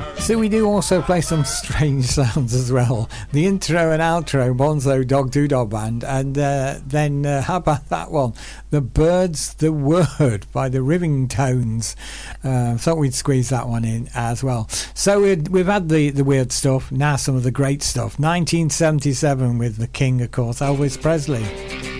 So we do also play some strange sounds as well. The intro and outro, Bonzo Dog Dog Band, and then how about that one? The Birds, the Word by the Rivingtones. Thought we'd squeeze that one in as well. So we've had the weird stuff, now some of the great stuff. 1977 with the king, of course, Elvis Presley.